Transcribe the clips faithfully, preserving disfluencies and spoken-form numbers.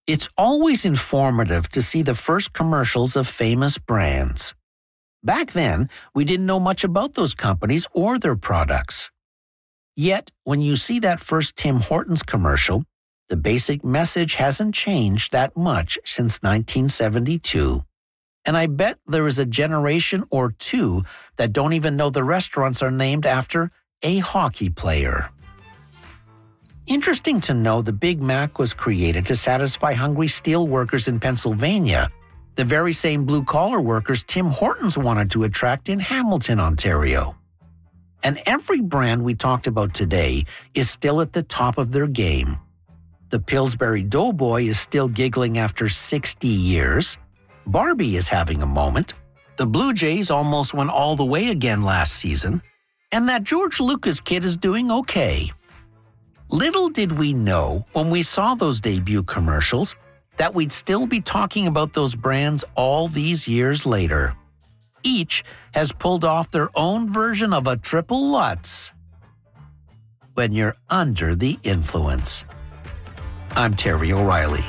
It's always informative to see the first commercials of famous brands. Back then, we didn't know much about those companies or their products. Yet, when you see that first Tim Hortons commercial, the basic message hasn't changed that much since nineteen seventy-two. And I bet there is a generation or two that don't even know the restaurants are named after a hockey player. Interesting to know the Big Mac was created to satisfy hungry steel workers in Pennsylvania, the very same blue-collar workers Tim Hortons wanted to attract in Hamilton, Ontario. And every brand we talked about today is still at the top of their game. The Pillsbury Doughboy is still giggling after sixty years. Barbie is having a moment. The Blue Jays almost went all the way again last season. And that George Lucas kid is doing okay. Little did we know when we saw those debut commercials that we'd still be talking about those brands all these years later. Each has pulled off their own version of a triple Lutz. When you're under the influence. I'm Terry O'Reilly.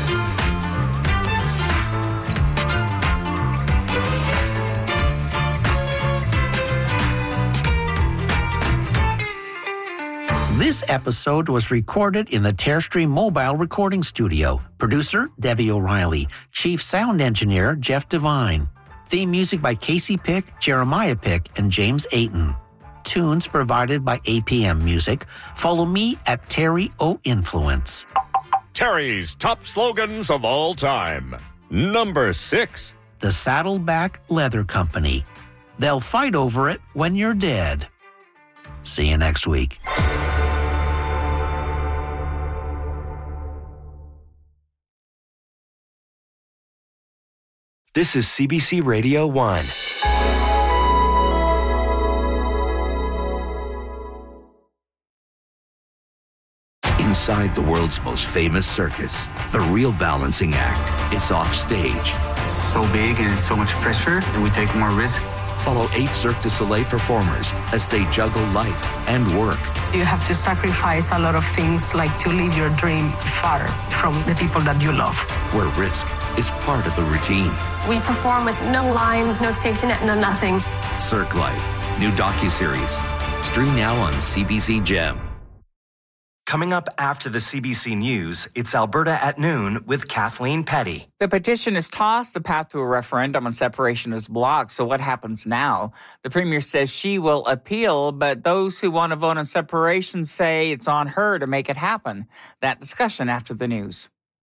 This episode was recorded in the Terrestream Mobile Recording Studio. Producer, Debbie O'Reilly. Chief Sound Engineer, Jeff Devine. Theme music by Casey Pick, Jeremiah Pick, and James Ayton. Tunes provided by A P M Music. Follow me at Terry O Influence. Terry's top slogans of all time. Number six. The Saddleback Leather Company. They'll fight over it when you're dead. See you next week. This is C B C Radio one. Inside the world's most famous circus, the real balancing act is off stage. It's so big and it's so much pressure that we take more risk. Follow eight Cirque du Soleil performers as they juggle life and work. You have to sacrifice a lot of things, like to live your dream far from the people that you love. Where risk is part of the routine. We perform with no lines, no safety net, no nothing. Cirque Life, new docuseries. Stream now on C B C Gem. Coming up after the C B C News, it's Alberta at Noon with Kathleen Petty. The petition is tossed. The path to a referendum on separation is blocked. So what happens now? The Premier says she will appeal, but those who want to vote on separation say it's on her to make it happen. That discussion after the news.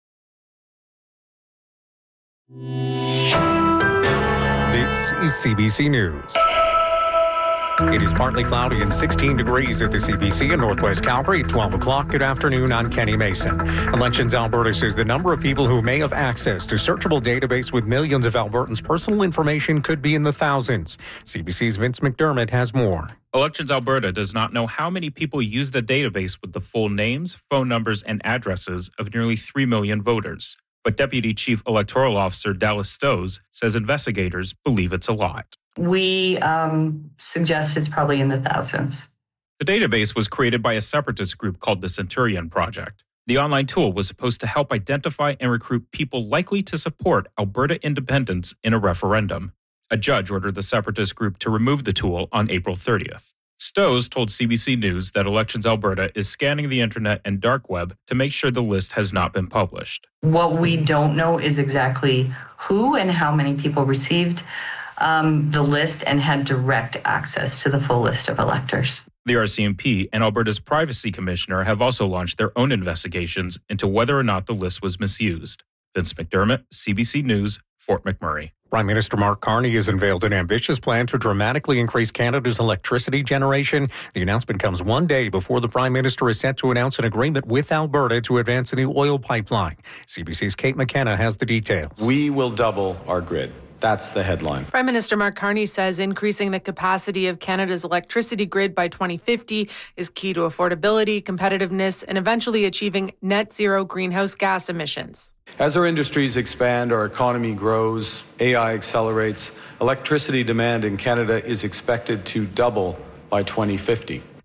This is C B C News. It is partly cloudy and sixteen degrees at the C B C in Northwest Calgary at twelve o'clock. Good afternoon, I'm Kenny Mason. Elections Alberta says the number of people who may have access to searchable database with millions of Albertans' personal information could be in the thousands. C B C's Vince McDermott has more. Elections Alberta does not know how many people use the database with the full names, phone numbers, and addresses of nearly three million voters. But Deputy Chief Electoral Officer Dallas Stowes says investigators believe it's a lot. We um, suggest it's probably in the thousands. The database was created by a separatist group called the Centurion Project. The online tool was supposed to help identify and recruit people likely to support Alberta independence in a referendum. A judge ordered the separatist group to remove the tool on April thirtieth. Stowes told C B C News that Elections Alberta is scanning the internet and dark web to make sure the list has not been published. What we don't know is exactly who and how many people received um, the list and had direct access to the full list of electors. The R C M P and Alberta's Privacy Commissioner have also launched their own investigations into whether or not the list was misused. Vince McDermott, C B C News, Fort McMurray. Prime Minister Mark Carney has unveiled an ambitious plan to dramatically increase Canada's electricity generation. The announcement comes one day before the Prime Minister is set to announce an agreement with Alberta to advance a new oil pipeline. C B C's Kate McKenna has the details. We will double our grid. That's the headline. Prime Minister Mark Carney says increasing the capacity of Canada's electricity grid by twenty fifty is key to affordability, competitiveness, and eventually achieving net zero greenhouse gas emissions. As our industries expand, our economy grows, A I accelerates, electricity demand in Canada is expected to double by twenty fifty.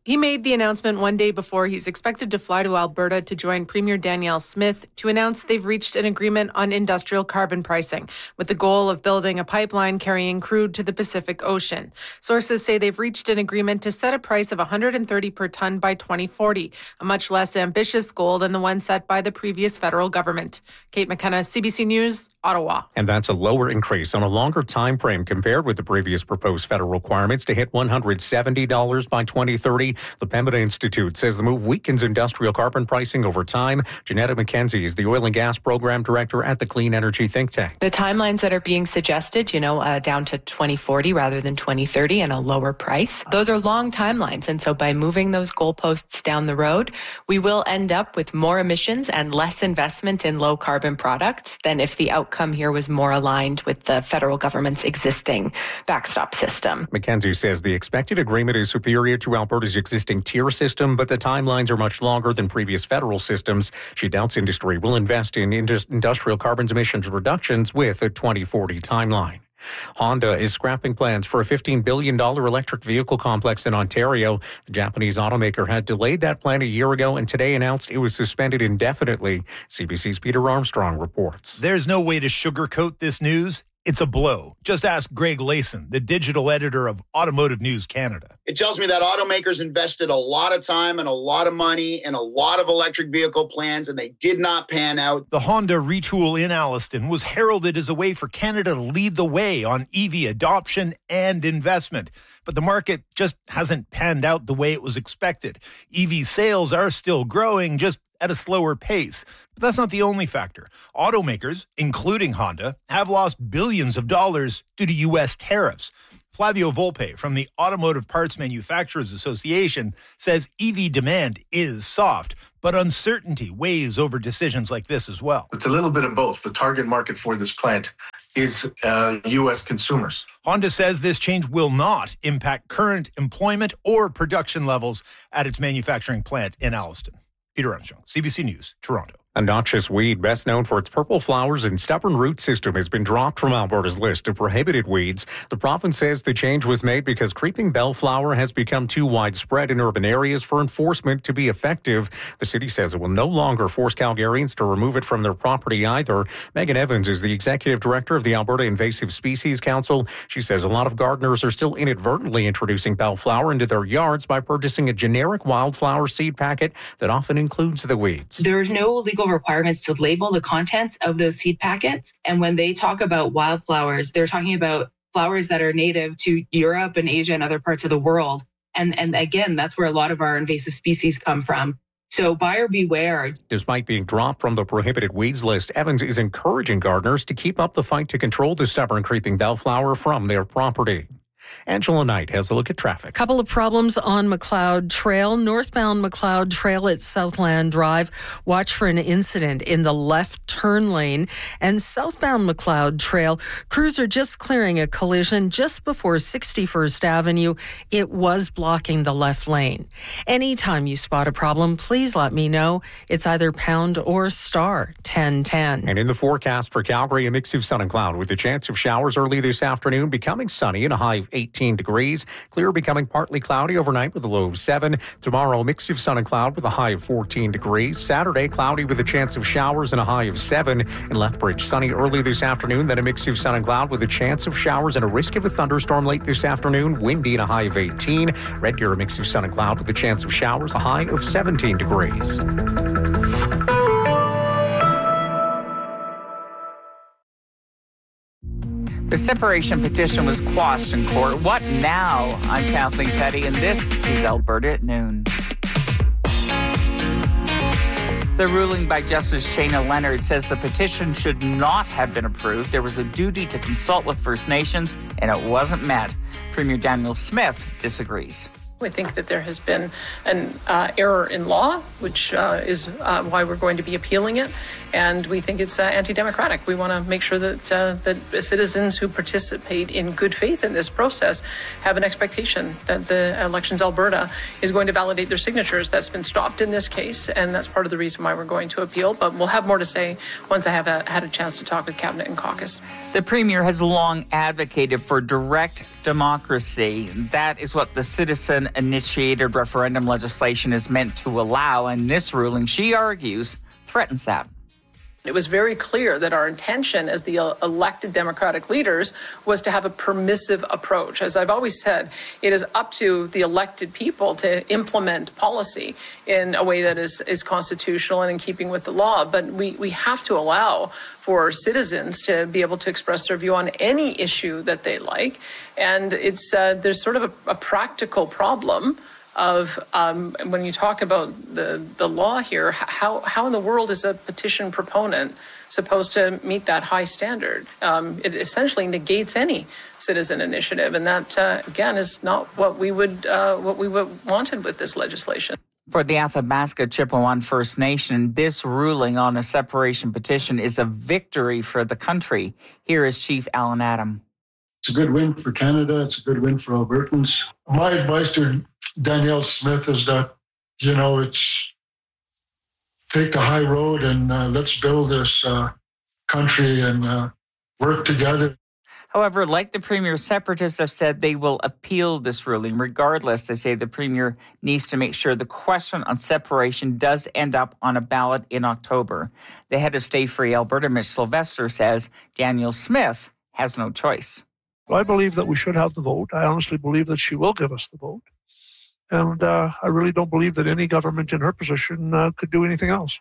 He made the announcement one day before he's expected to fly to Alberta to join Premier Danielle Smith to announce they've reached an agreement on industrial carbon pricing, with the goal of building a pipeline carrying crude to the Pacific Ocean. Sources say they've reached an agreement to set a price of one hundred thirty per ton by twenty forty, a much less ambitious goal than the one set by the previous federal government. Kate McKenna, C B C News, Ottawa. And that's a lower increase on a longer time frame compared with the previous proposed federal requirements to hit one hundred seventy dollars by twenty thirty. The Pembina Institute says the move weakens industrial carbon pricing over time. Janetta McKenzie is the oil and gas program director at the Clean Energy think tank. The timelines that are being suggested, you know, uh, down to twenty forty rather than twenty thirty and a lower price, those are long timelines. And so by moving those goalposts down the road, we will end up with more emissions and less investment in low carbon products than if the outcome here was more aligned with the federal government's existing backstop system. McKenzie says the expected agreement is superior to Alberta's existing tier system, but the timelines are much longer than previous federal systems. She doubts industry will invest in industrial carbon emissions reductions with a twenty forty timeline. Honda is scrapping plans for a fifteen billion dollars electric vehicle complex in Ontario. The Japanese automaker had delayed that plan a year ago and today announced it was suspended indefinitely. C B C's Peter Armstrong reports. There's no way to sugarcoat this news. It's a blow. Just ask Greg Layson, the digital editor of Automotive News Canada. It tells me that automakers invested a lot of time and a lot of money in a lot of electric vehicle plans, and they did not pan out. The Honda retool in Alliston was heralded as a way for Canada to lead the way on E V adoption and investment. But the market just hasn't panned out the way it was expected. E V sales are still growing, just at a slower pace. But that's not the only factor. Automakers, including Honda, have lost billions of dollars due to U S tariffs. Flavio Volpe from the Automotive Parts Manufacturers Association says E V demand is soft, but uncertainty weighs over decisions like this as well. It's a little bit of both. The target market for this plant is uh, U S consumers. Honda says this change will not impact current employment or production levels at its manufacturing plant in Alliston. Peter Armstrong, C B C News, Toronto. A noxious weed, best known for its purple flowers and stubborn root system, has been dropped from Alberta's list of prohibited weeds. The province says the change was made because creeping bellflower has become too widespread in urban areas for enforcement to be effective. The city says it will no longer force Calgarians to remove it from their property either. Megan Evans is the executive director of the Alberta Invasive Species Council. She says a lot of gardeners are still inadvertently introducing bellflower into their yards by purchasing a generic wildflower seed packet that often includes the weeds. There's no legal requirements to label the contents of those seed packets. And when they talk about wildflowers, they're talking about flowers that are native to Europe and Asia and other parts of the world. And, and again, that's where a lot of our invasive species come from. So buyer beware. Despite being dropped from the prohibited weeds list, Evans is encouraging gardeners to keep up the fight to control the stubborn creeping bellflower from their property. Angela Knight has a look at traffic. Couple of problems on McLeod Trail. Northbound McLeod Trail at Southland Drive. Watch for an incident in the left turn lane. And southbound McLeod Trail, crews are just clearing a collision just before sixty-first Avenue. It was blocking the left lane. Anytime you spot a problem, please let me know. It's either pound or star ten ten. And in the forecast for Calgary, a mix of sun and cloud with a chance of showers early this afternoon, becoming sunny and a high of eighteen degrees. Clear becoming partly cloudy overnight with a low of seven. Tomorrow, a mix of sun and cloud with a high of fourteen degrees. Saturday, cloudy with a chance of showers and a high of seven. In Lethbridge, sunny early this afternoon, then a mix of sun and cloud with a chance of showers and a risk of a thunderstorm late this afternoon. Windy and a high of eighteen. Red Deer, a mix of sun and cloud with a chance of showers, a high of seventeen degrees. The separation petition was quashed in court. What now? I'm Kathleen Petty, and this is Alberta at Noon. The ruling by Justice Shayna Leonard says the petition should not have been approved. There was a duty to consult with First Nations, and it wasn't met. Premier Danielle Smith disagrees. We think that there has been an uh, error in law, which uh, is uh, why we're going to be appealing it. And we think it's uh, anti-democratic. We want to make sure that uh, that citizens who participate in good faith in this process have an expectation that the Elections Alberta is going to validate their signatures. That's been stopped in this case, and that's part of the reason why we're going to appeal. But we'll have more to say once I have a, had a chance to talk with Cabinet and caucus. The Premier has long advocated for direct democracy. That is what the Citizen citizen-initiated referendum legislation is meant to allow, and this ruling, she argues, threatens that. It was very clear that our intention as the elected Democratic leaders was to have a permissive approach. As I've always said, it is up to the elected people to implement policy in a way that is, is constitutional and in keeping with the law. But we, we have to allow for citizens to be able to express their view on any issue that they like. And it's uh, there's sort of a, a practical problem of um, when you talk about the, the law here, how, how in the world is a petition proponent supposed to meet that high standard? Um, it essentially negates any citizen initiative, and that, uh, again, is not what we would uh, what we would wanted with this legislation. For the Athabasca Chippewa First Nation, this ruling on a separation petition is a victory for the country. Here is Chief Alan Adam. It's a good win for Canada. It's a good win for Albertans. My advice to Danielle Smith is that, you know, it's take the high road and uh, let's build this uh, country and uh, work together. However, like the Premier, separatists have said they will appeal this ruling. Regardless, they say the Premier needs to make sure the question on separation does end up on a ballot in October. The head of Stay Free Alberta, Mitch Sylvester, says Danielle Smith has no choice. I believe that we should have the vote. I honestly believe that she will give us the vote. And uh, I really don't believe that any government in her position uh, could do anything else.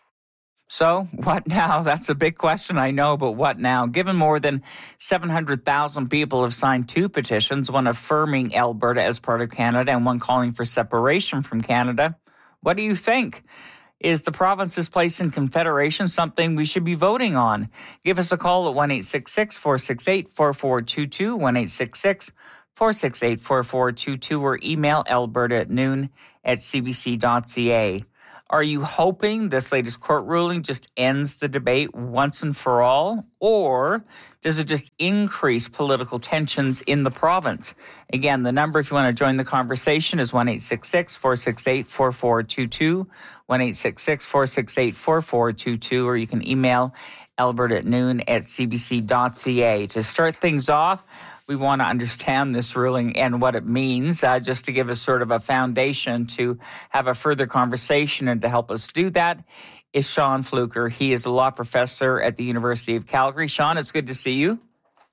So what now? That's a big question, I know, but what now? Given more than seven hundred thousand people have signed two petitions, one affirming Alberta as part of Canada and one calling for separation from Canada, what do you think? Is the province's place in Confederation something we should be voting on? Give us a call at one eight six six, four six eight, four four two two, one eight six six, four six eight, four four two two, or email alberta at noon at c b c dot c a. Are you hoping this latest court ruling just ends the debate once and for all? Or does it just increase political tensions in the province? Again, the number, if you want to join the conversation, is one eight six six, four six eight, four four two two, one eight six six, four six eight, four four two two, or you can email alberta at noon at c b c dot c a. To start things off, we want to understand this ruling and what it means, uh, just to give us sort of a foundation to have a further conversation, and to help us do that is Sean Fluker. He is a law professor at the University of Calgary. Sean, it's good to see you.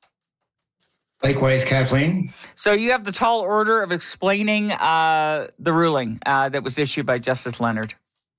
Likewise, Kathleen. So you have the tall order of explaining uh, the ruling uh, that was issued by Justice Leonard.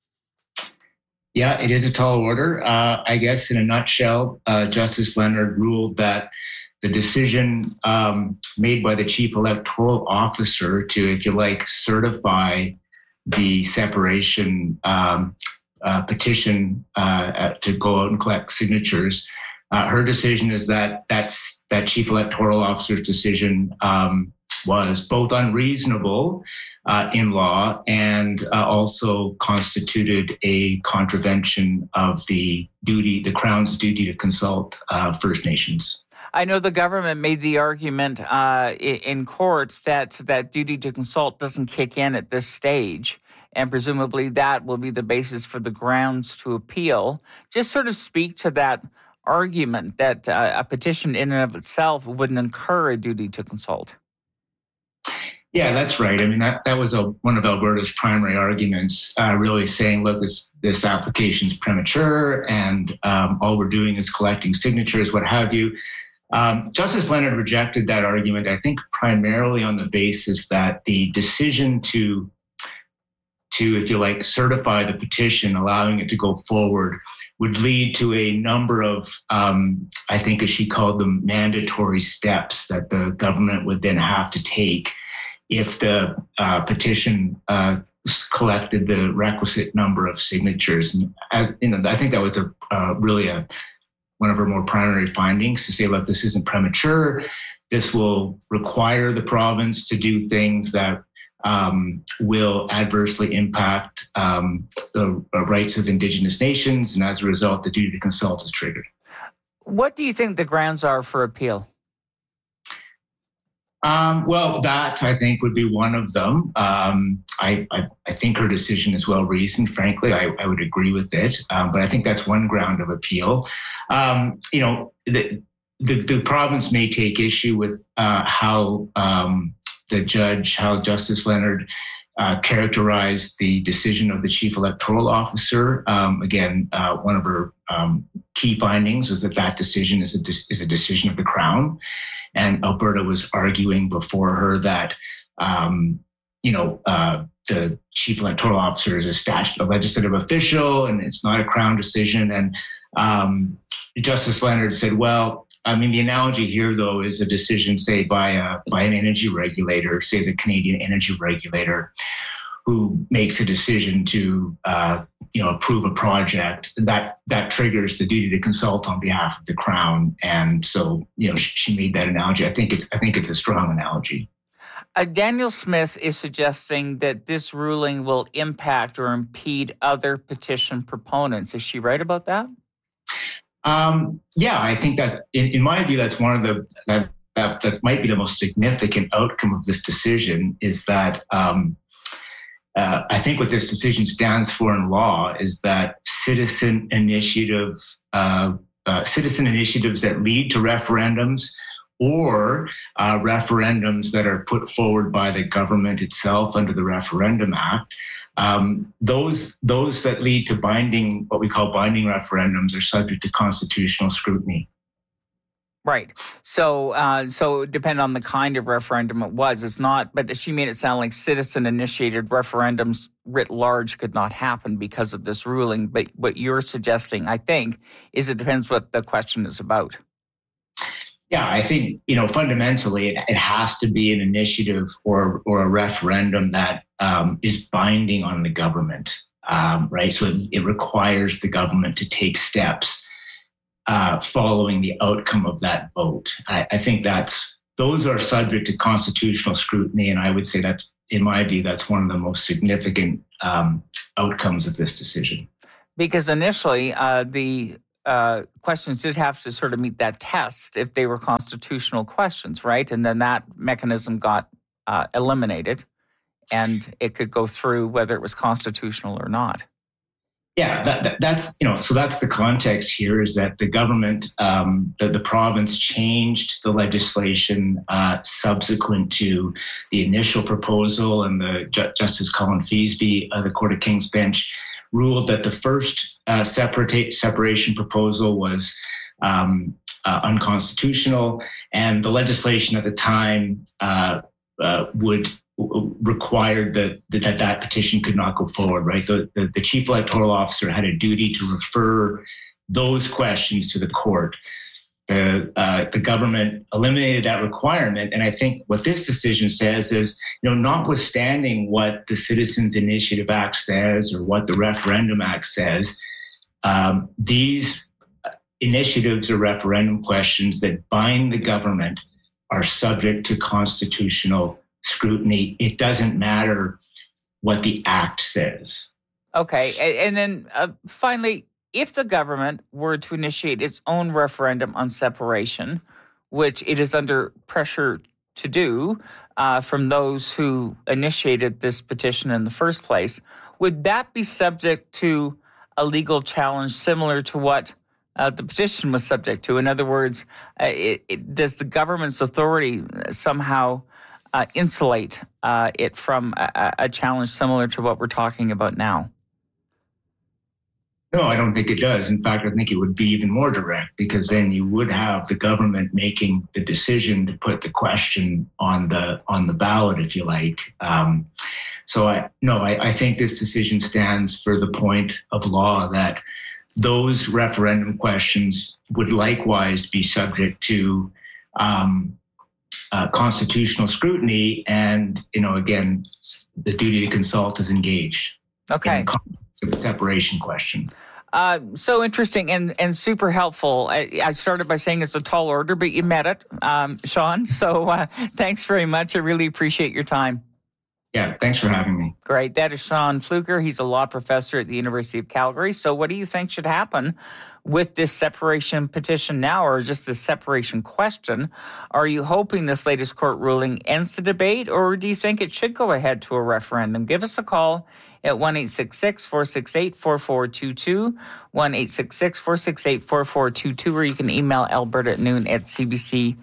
Yeah, it is a tall order. Uh, I guess in a nutshell, uh, Justice Leonard ruled that the decision um, made by the chief electoral officer to, if you like, certify the separation um, uh, petition uh, to go out and collect signatures, uh, her decision is that that's, that chief electoral officer's decision um, was both unreasonable uh, in law and uh, also constituted a contravention of the duty, the Crown's duty to consult uh, First Nations. I know the government made the argument uh, in court that that duty to consult doesn't kick in at this stage, and presumably that will be the basis for the grounds to appeal. Just sort of speak to that argument that uh, a petition in and of itself wouldn't incur a duty to consult. Yeah, that's right. I mean, that, that was a, one of Alberta's primary arguments, uh, really saying, look, this, this application is premature and um, all we're doing is collecting signatures, what have you. Um, Justice Leonard rejected that argument, I think, primarily on the basis that the decision to, to, if you like, certify the petition, allowing it to go forward, would lead to a number of, um, I think, as she called them, mandatory steps that the government would then have to take if the uh, petition uh, collected the requisite number of signatures. And I, you know, I think that was a uh, really a one of her more primary findings, to say, look, this isn't premature. This will require the province to do things that um, will adversely impact um, the uh, rights of Indigenous nations, and as a result, the duty to consult is triggered. What do you think the grounds are for appeal? Um, well, that, I think, would be one of them. Um, I, I, I think her decision is well-reasoned, frankly. I, I would agree with it. Um, but I think that's one ground of appeal. Um, you know, the, the, the province may take issue with uh, how um, the judge, how Justice Leonard uh, characterized the decision of the chief electoral officer. Um, again, uh, one of her um, key findings was that that decision is a, de- is a decision of the Crown. And Alberta was arguing before her that, um, you know, uh, the chief electoral officer is a, statute, a legislative official and it's not a Crown decision. And um, Justice Leonard said, well, I mean, the analogy here, though, is a decision, say, by a, by an energy regulator, say the Canadian energy regulator, who makes a decision to, uh, you know, approve a project. That that triggers the duty to consult on behalf of the Crown. And so, you know, she, she made that analogy. I think it's I think it's a strong analogy. Uh, Danielle Smith is suggesting that this ruling will impact or impede other petition proponents. Is she right about that? Um, yeah, I think that, in, in my view, that's one of the, that, that, that might be the most significant outcome of this decision is that um, uh, I think what this decision stands for in law is that citizen initiative, uh, uh, citizen initiatives that lead to referendums or uh, referendums that are put forward by the government itself under the Referendum Act. Um, those those that lead to binding, what we call binding referendums, are subject to constitutional scrutiny. Right. So, uh, so depending on the kind of referendum it was, it's not. But she made it sound like citizen-initiated referendums writ large could not happen because of this ruling. But what you're suggesting, I think, is it depends what the question is about. Yeah, I think, you know, fundamentally, it, it has to be an initiative or or a referendum that um, is binding on the government, um, right? So it, it requires the government to take steps uh, following the outcome of that vote. I, I think that's those are subject to constitutional scrutiny, and I would say that, in my view, that's one of the most significant um, outcomes of this decision. Because initially, uh, the Uh, questions did have to sort of meet that test if they were constitutional questions, right? And then that mechanism got uh, eliminated and it could go through whether it was constitutional or not. Yeah, that, that, that's, you know, so that's the context here is that the government, um, the, the province changed the legislation uh, subsequent to the initial proposal, and the Ju- Justice Colin Feasby of the Court of King's Bench ruled that the first uh, separate, separation proposal was um, uh, unconstitutional, and the legislation at the time uh, uh, would w- required that, that that petition could not go forward. Right, the, the the chief electoral officer had a duty to refer those questions to the court. Uh, uh, the government eliminated that requirement. And I think what this decision says is, you know, notwithstanding what the Citizens Initiative Act says or what the Referendum Act says, um, these initiatives or referendum questions that bind the government are subject to constitutional scrutiny. It doesn't matter what the act says. Okay. And then uh, finally, if the government were to initiate its own referendum on separation, which it is under pressure to do uh, from those who initiated this petition in the first place, would that be subject to a legal challenge similar to what uh, the petition was subject to? In other words, uh, it, it, does the government's authority somehow uh, insulate uh, it from a, a challenge similar to what we're talking about now? No, I don't think it does. In fact, I think it would be even more direct, because then you would have the government making the decision to put the question on the on the ballot, if you like. Um, so, I, no, I, I think this decision stands for the point of law that those referendum questions would likewise be subject to um, uh, constitutional scrutiny, and, you know, again, the duty to consult is engaged. Okay. The separation question. Uh, so interesting and, and super helpful. I, I started by saying it's a tall order, but you met it, um, Sean. So uh, thanks very much. I really appreciate your time. Yeah, thanks for having me. Great. That is Sean Fluker. He's a law professor at the University of Calgary. So what do you think should happen with this separation petition now, or just the separation question? Are you hoping this latest court ruling ends the debate, or do you think it should go ahead to a referendum? Give us a call at one eight six six, four six eight, four four two two, one eight six six, four six eight, four four two two, or you can email alberta at noon at c b c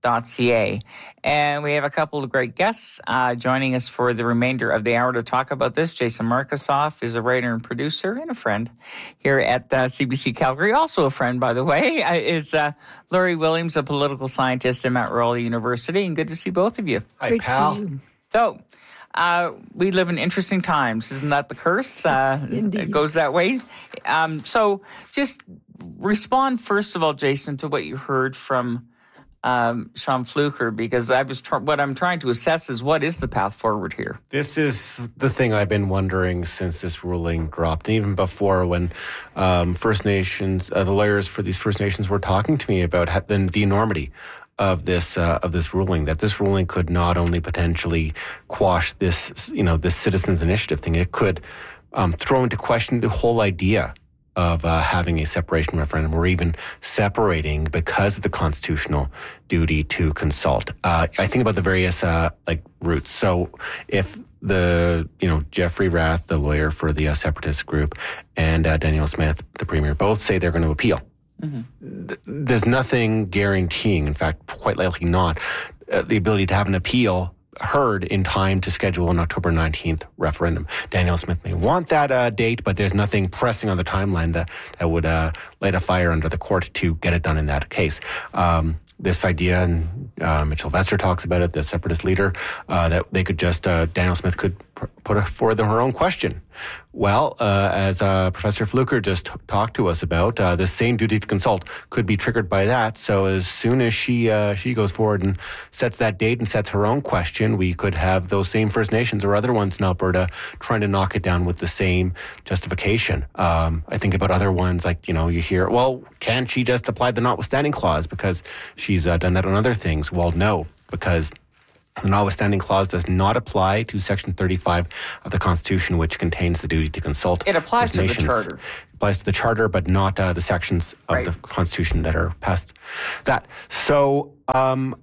dot c a. And we have a couple of great guests uh, joining us for the remainder of the hour to talk about this. Jason Markusoff is a writer and producer and a friend here at uh, C B C Calgary. Also a friend, by the way, uh, is uh, Laurie Williams, a political scientist at Mount Royal University. And good to see both of you. Hi, great pal. So, uh, we live in interesting times. Isn't that the curse? Uh, it goes that way. Um, so just respond, first of all, Jason, to what you heard from Um, Sean Fluker, because I was tr- what I'm trying to assess is what is the path forward here? This is the thing I've been wondering since this ruling dropped, and even before when um, First Nations, uh, the lawyers for these First Nations were talking to me about ha- the, the enormity of this uh, of this ruling. That this ruling could not only potentially quash this, you know, this citizens' initiative thing, it could um, throw into question the whole idea of uh, having a separation referendum, or even separating because of the constitutional duty to consult. Uh, I think about the various uh, like routes. So if the, you know, Jeffrey Rath, the lawyer for the uh, separatist group, and uh, Danielle Smith, the premier, both say they're going to appeal. Mm-hmm. Th- there's nothing guaranteeing, in fact, quite likely not, uh, the ability to have an appeal heard in time to schedule an October nineteenth referendum. Danielle Smith may want that uh, date, but there's nothing pressing on the timeline that, that would uh, light a fire under the court to get it done in that case. Um, this idea, and uh, Mitchell Vester talks about it, the separatist leader, uh, that they could just, uh, Danielle Smith could pr- put forward her own question. Well, uh, as uh, Professor Fluker just t- talked to us about, uh, the same duty to consult could be triggered by that. So as soon as she uh, she goes forward and sets that date and sets her own question, we could have those same First Nations or other ones in Alberta trying to knock it down with the same justification. Um, I think about other ones like, you know, you hear, well, can't she just apply the notwithstanding clause because she's uh, done that on other things? Well, no, because the notwithstanding clause does not apply to Section thirty-five of the Constitution, which contains the duty to consult. It applies to nations. the Charter. It applies to the Charter, but not uh, the sections of right. the Constitution that are past that. So, um,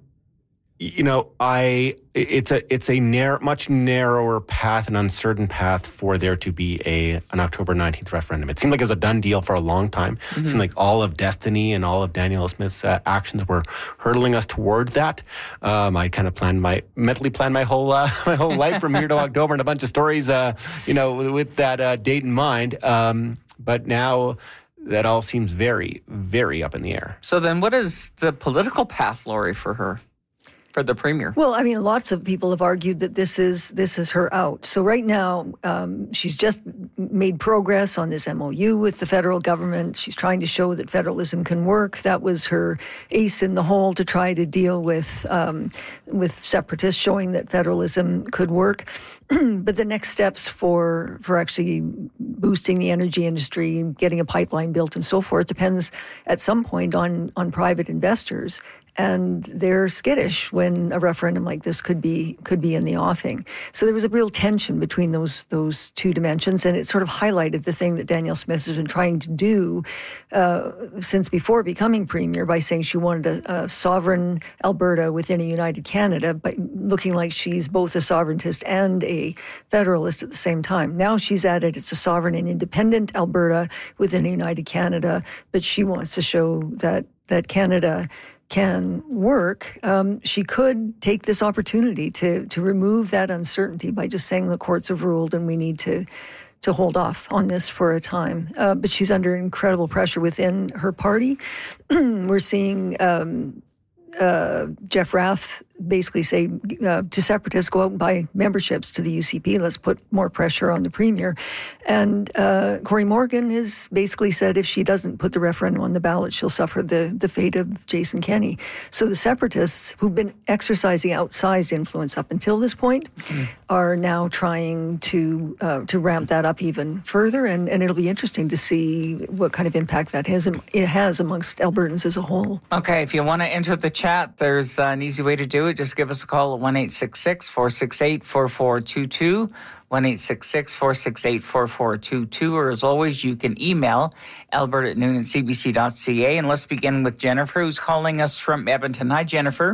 you know, I it's a it's a narrow, much narrower path, an uncertain path for there to be a an October nineteenth referendum. It seemed like it was a done deal for a long time. Mm-hmm. It seemed like all of Destiny and all of Danielle Smith's uh, actions were hurtling us toward that. Um, I kind of planned my mentally planned my whole uh, my whole life from here to October and a bunch of stories, uh, you know, with that uh, date in mind. Um, but now that all seems very, very up in the air. So then, what is the political path, Laurie, for her? For the premier? Well, I mean, lots of people have argued that this is this is her out. So right now, um, she's just made progress on this M O U with the federal government. She's trying to show that federalism can work. That was her ace in the hole to try to deal with um, with separatists, showing that federalism could work. But the next steps for for actually boosting the energy industry, getting a pipeline built, and so forth depends at some point on on private investors. And they're skittish when a referendum like this could be could be in the offing. So there was a real tension between those those two dimensions, and it sort of highlighted the thing that Danielle Smith has been trying to do uh, since before becoming premier by saying she wanted a, a sovereign Alberta within a united Canada, but looking like she's both a sovereigntist and a federalist at the same time. Now she's added it's a sovereign and independent Alberta within a united Canada, but she wants to show that that Canada can work. Um, she could take this opportunity to to remove that uncertainty by just saying the courts have ruled and we need to to hold off on this for a time. Uh, but she's under incredible pressure within her party. We're seeing um, uh, Jeff Rath basically say uh, to separatists, go out and buy memberships to the U C P. Let's put more pressure on the premier. And uh, Cory Morgan has basically said if she doesn't put the referendum on the ballot, she'll suffer the, the fate of Jason Kenney. So the separatists, who've been exercising outsized influence up until this point, mm-hmm. are now trying to uh, to ramp that up even further. And, and it'll be interesting to see what kind of impact that has, it has amongst Albertans as a whole. Okay, if you want to enter the chat, there's an easy way to do it. Just give us a call at one eight six six, four six eight, four four two two, one eight six six, four six eight, four four two two, or as always, you can email Alberta at noon at c b c dot c a. And let's begin with Jennifer, who's calling us from Edmonton. Hi, Jennifer.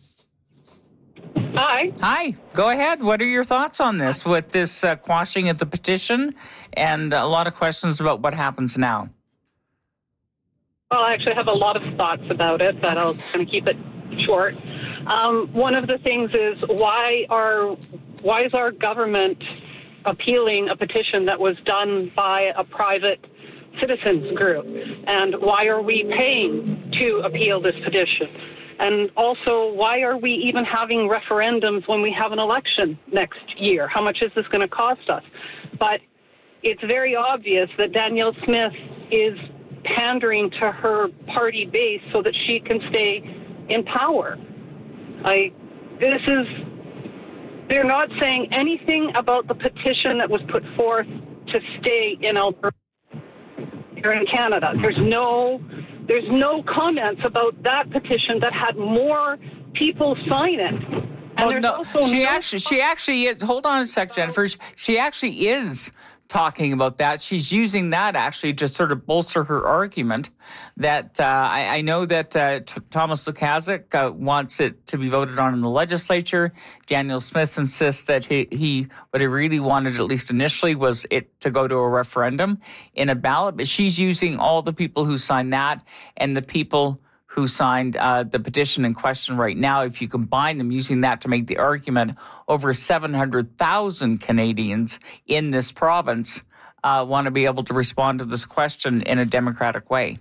Hi. Hi. Go ahead. What are your thoughts on this with this uh, quashing of the petition and a lot of questions about what happens now? Well, I actually have a lot of thoughts about it, but I'll kind of keep it short. Um, one of the things is why are why is our government appealing a petition that was done by a private citizens group? And why are we paying to appeal this petition? And also, why are we even having referendums when we have an election next year? How much is this going to cost us? But it's very obvious that Danielle Smith is pandering to her party base so that she can stay in power. I, this is, they're not saying anything about the petition that was put forth to stay in Alberta, here in Canada. There's no, there's no comments about that petition that had more people sign it. And well, there's no, also she no actually, she actually is, hold on a sec, Jennifer. She actually is talking about that. She's using that actually to sort of bolster her argument that uh, I, I know that uh, T- Thomas Lukaszuk uh, wants it to be voted on in the legislature. Danielle Smith insists that he, he what he really wanted, at least initially, was it to go to a referendum in a ballot. But she's using all the people who signed that and the people who signed uh, the petition in question right now. If you combine them, using that to make the argument, over seven hundred thousand Canadians in this province uh, want to be able to respond to this question in a democratic way.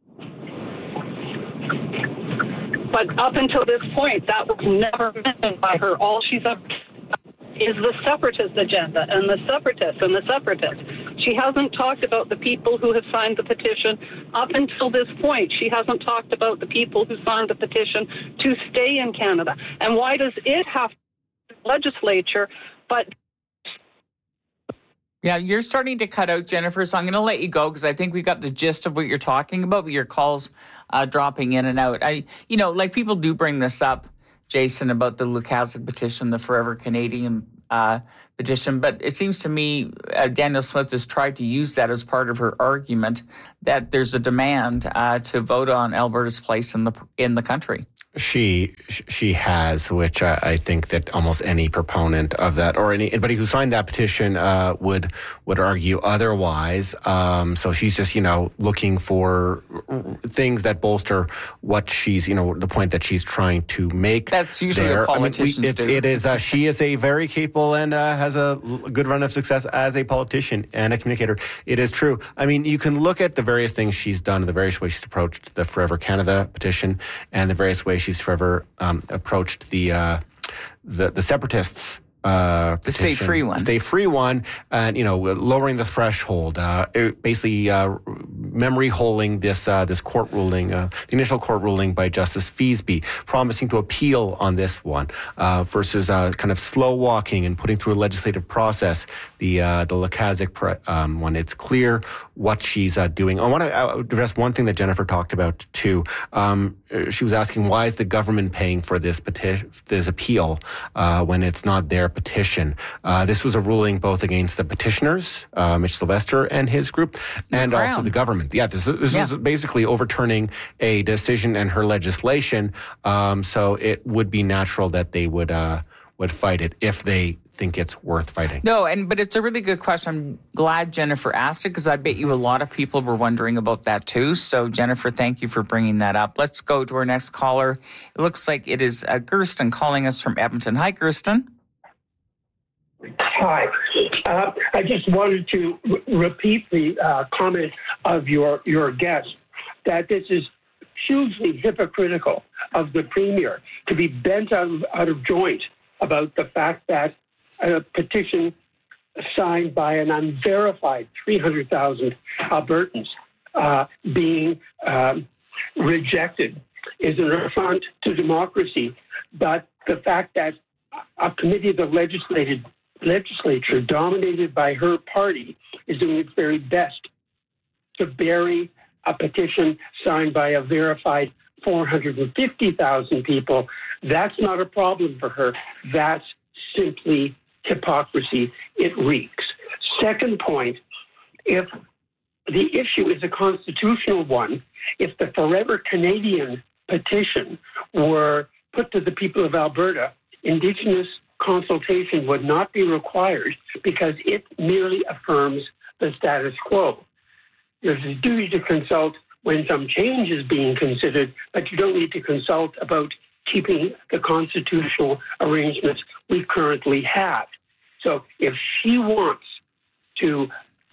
But up until this point, that was never mentioned by her. All she's up is the separatist agenda and the separatists and the separatists. She hasn't talked about the people who have signed the petition. Up until this point, she hasn't talked about the people who signed the petition to stay in Canada. And why does it have legislature, but... Yeah, you're starting to cut out, Jennifer, so I'm going to let you go because I think we got the gist of what you're talking about, but your call's uh, dropping in and out. I, you know, like people do bring this up, Jason, about the Lukaszuk petition, the Forever Canadian uh, petition, but it seems to me uh, Danielle Smith has tried to use that as part of her argument that there's a demand uh, to vote on Alberta's place in the in the country. She she has, which I, I think that almost any proponent of that or any, anybody who signed that petition uh, would would argue otherwise. Um, so she's just, you know, looking for things that bolster what she's, you know, the point that she's trying to make. That's usually there. what politicians I mean, we, it's, do. It is. Uh, she is a very capable and uh, has a good run of success as a politician and a communicator. It is true. I mean, you can look at the various things she's done, the various ways she's approached the Forever Canada petition, and the various ways she's forever um, approached the uh, the the separatists. Uh, the stay free one. Stay free one, and you know, lowering the threshold, uh, basically uh, memory holding this uh, this court ruling, uh, the initial court ruling by Justice Feasby, promising to appeal on this one, uh, versus uh, kind of slow walking and putting through a legislative process. The uh, the Lukaszuk pre- um, one, it's clear what she's uh, doing. I want to address one thing that Jennifer talked about too. Um, she was asking, why is the government paying for this petition, this appeal, uh, when it's not their petition? Uh, this was a ruling both against the petitioners, uh, Mitch Sylvester and his group, and Crown. also the government. Yeah, this, this yeah. is basically overturning a decision and her legislation. Um, so it would be natural that they would uh, would fight it if they think it's worth fighting. No, and but it's a really good question. I'm glad Jennifer asked it because I bet you a lot of people were wondering about that too. So Jennifer, thank you for bringing that up. Let's go to our next caller. It looks like it is uh, Gersten calling us from Edmonton. Hi, Gersten. Hi. Uh, I just wanted to r- repeat the uh, comment of your, your guest that this is hugely hypocritical of the Premier to be bent out of, out of joint about the fact that a petition signed by an unverified three hundred thousand Albertans uh, being um, rejected is an affront to democracy. But the fact that a committee of the legislative legislature dominated by her party is doing its very best to bury a petition signed by a verified four hundred fifty thousand people, that's not a problem for her. That's simply hypocrisy. It reeks. Second point, if the issue is a constitutional one, if the Forever Canadian petition were put to the people of Alberta, Indigenous consultation would not be required because it merely affirms the status quo. There's a duty to consult when some change is being considered, but you don't need to consult about keeping the constitutional arrangements we currently have. So if she wants to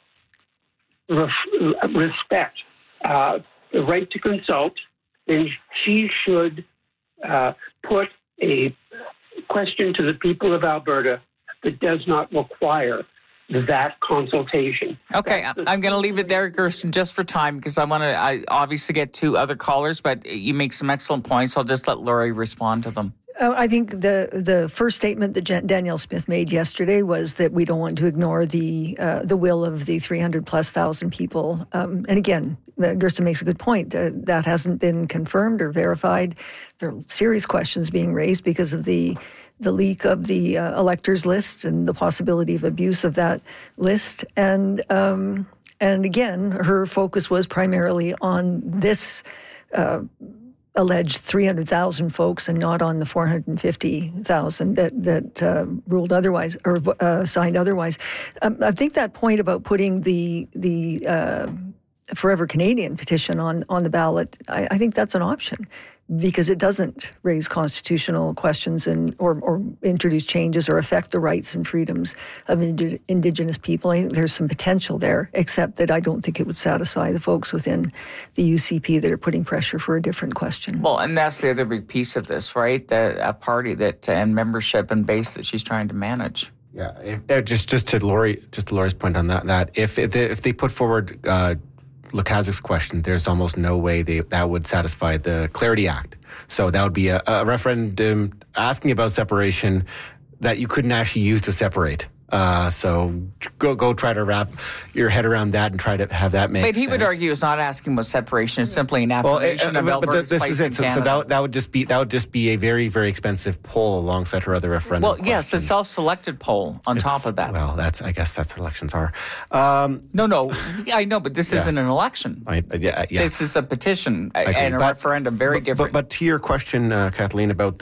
ref- respect uh, the right to consult, then she should uh, put a question to the people of Alberta that does not require that consultation. Okay, I'm going to leave it there, Kirsten, just for time, because I want to I obviously get two other callers, but you make some excellent points. I'll just let Laurie respond to them. Uh, I think the the first statement that Jan- Danielle Smith made yesterday was that we don't want to ignore the uh, the will of the three hundred plus thousand people. Um, and again, uh, Kirsten makes a good point. Uh, that hasn't been confirmed or verified. There are serious questions being raised because of the the leak of the uh, electors list and the possibility of abuse of that list. And um, and again, her focus was primarily on this Uh, alleged three hundred thousand folks and not on the four hundred fifty thousand that that uh, ruled otherwise or uh, signed otherwise. Um, I think that point about putting the the uh, Forever Canadian petition on on the ballot, I, I think that's an option because it doesn't raise constitutional questions and or, or introduce changes or affect the rights and freedoms of ind- Indigenous people. I think there's some potential there, except that I don't think it would satisfy the folks within the U C P that are putting pressure for a different question. Well, and that's the other big piece of this, right? The, a party that and membership and base that she's trying to manage. Yeah, if, uh, just just to Laurie, just to Laurie's point on that, that if if they, if they put forward Uh, Lukaszuk's question, there's almost no way they, that would satisfy the Clarity Act. So that would be a, a referendum asking about separation that you couldn't actually use to separate. Uh, so go go try to wrap your head around that and try to have that make sense. But he would argue it's not asking about separation; it's simply an affirmation well, it, uh, of but Alberta's this place is it. in So, Canada. so that, that would just be that would just be a very very expensive poll alongside her other referendum. Well, yes, a self-selected poll on It's, top of that. Well, that's I guess that's what elections are. Um, no, no, I know, but this yeah. isn't an election. I, uh, yeah, yeah. This is a petition I agree. and a but, referendum, very but, different. But, but to your question, uh, Kathleen, about